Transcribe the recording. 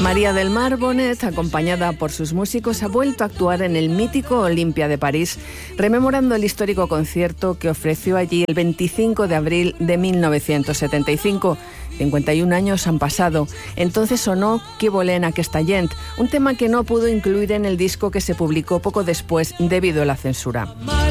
María del Mar Bonet, acompañada por sus músicos, ha vuelto a actuar en el mítico Olympia de París, rememorando el histórico concierto que ofreció allí el 25 de abril de 1975. 51 años han pasado. Entonces sonó Que volem aquesta gent, un tema que no pudo incluir en el disco que se publicó poco después debido a la censura.